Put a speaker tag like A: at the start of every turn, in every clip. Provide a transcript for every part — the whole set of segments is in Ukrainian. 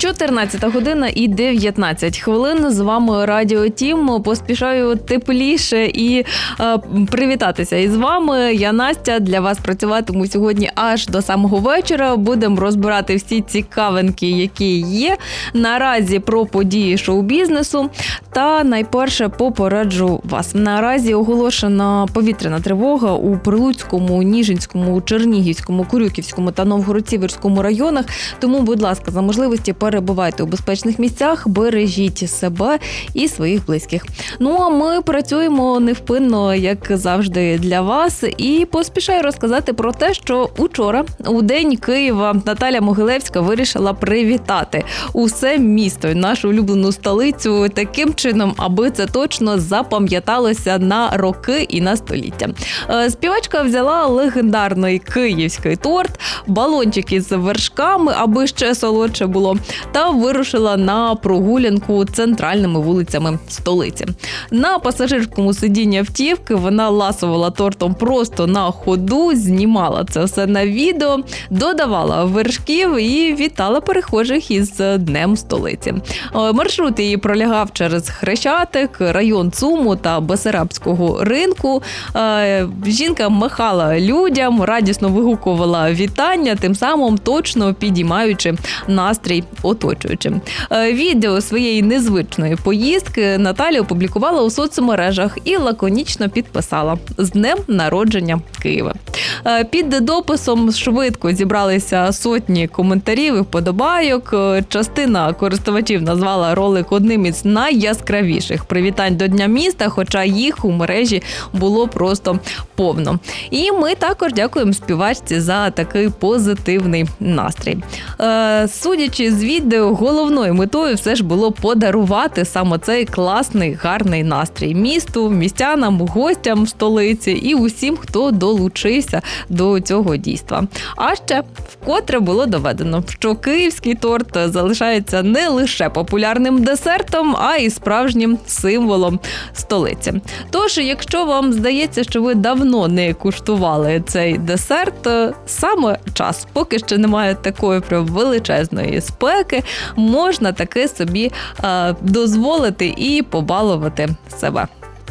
A: 14 година і 19 хвилин. З вами Радіо Тім. Поспішаю тепліше і привітатися із вами. Я Настя. Для вас працюватиму сьогодні аж до самого вечора. Будемо розбирати всі цікавинки, які є. Наразі про події шоу-бізнесу. Та найперше попереджу вас. Наразі оголошена повітряна тривога у Прилуцькому, Ніжинському, Чернігівському, Курюківському та Новгород-Сіверському районах. Тому, будь ласка, за можливості перебувайте у безпечних місцях, бережіть себе і своїх близьких. Ну, а ми працюємо невпинно, як завжди, для вас. І поспішаю розказати про те, що учора, у День Києва, Наталя Могилевська вирішила привітати усе місто, нашу улюблену столицю, таким чином, аби це точно запам'яталося на роки і на століття. Співачка взяла легендарний київський торт, балончики з вершками, аби ще солодше було, та вирушила на прогулянку центральними вулицями столиці. На пасажирському сидінні автівки вона ласувала тортом просто на ходу, знімала це все на відео, додавала вершків і вітала перехожих із Днем столиці. Маршрут її пролягав через Хрещатик, район ЦУМу та Бессарабського ринку. Жінка махала людям, радісно вигукувала вітання, тим самим точно підіймаючи настрій оточуючим. Відео своєї незвичної поїздки Наталя опублікувала у соцмережах і лаконічно підписала «З днем народження Києва». Під дописом швидко зібралися сотні коментарів і вподобайок. Частина користувачів назвала ролик одним із найяскравіших привітань до Дня міста, хоча їх у мережі було просто повно. І ми також дякуємо співачці за такий позитивний настрій. Судячи з відео, головною метою все ж було подарувати саме цей класний, гарний настрій місту, містянам, гостям столиці і усім, хто долучився до цього дійства. А ще вкотре було доведено, що київський торт залишається не лише популярним десертом, а й справжнім символом столиці. Тож, якщо вам здається, що ви давно не куштували цей десерт, саме час. Поки ще немає такої прям величезної спеки, можна таки собі дозволити і побалувати себе.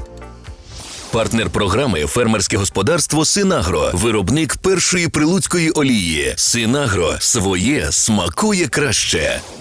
B: Партнер програми «Фермерське господарство Синагро». Виробник першої прилуцької олії. Синагро. Своє смакує краще.